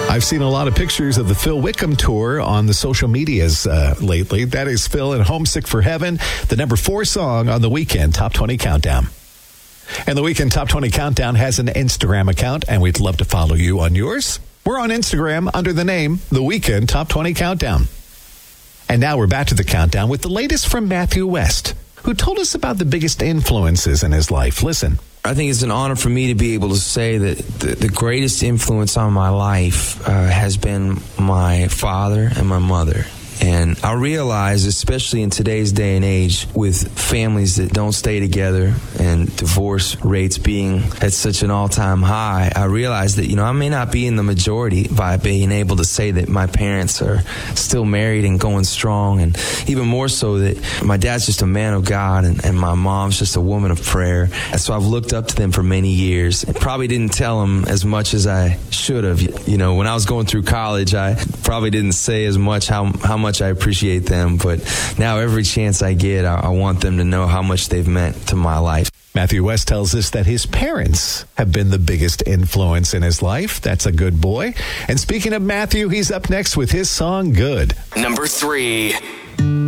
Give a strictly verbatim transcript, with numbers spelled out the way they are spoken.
I've seen a lot of pictures of the Phil Wickham tour on the social medias uh, lately. That is Phil and Homesick for Heaven, the number four song on the Weekend Top twenty Countdown. And the Weekend Top twenty Countdown has an Instagram account, and we'd love to follow you on yours. We're on Instagram under the name The Weekend Top twenty Countdown. And now we're back to the countdown with the latest from Matthew West, who told us about the biggest influences in his life. Listen. I think it's an honor for me to be able to say that the, the greatest influence on my life uh, has been my father and my mother. And I realize, especially in today's day and age, with families that don't stay together and divorce rates being at such an all-time high, I realize that, you know, I may not be in the majority by being able to say that my parents are still married and going strong, and even more so that my dad's just a man of God and, and my mom's just a woman of prayer. And so I've looked up to them for many years. I probably didn't tell them as much as I should have. You know, when I was going through college, I probably didn't say as much how, how much I appreciate them, but now every chance I get, I, I want them to know how much they've meant to my life. Matthew West tells us that his parents have been the biggest influence in his life. That's a good boy. And speaking of Matthew, he's up next with his song, Good. Number three.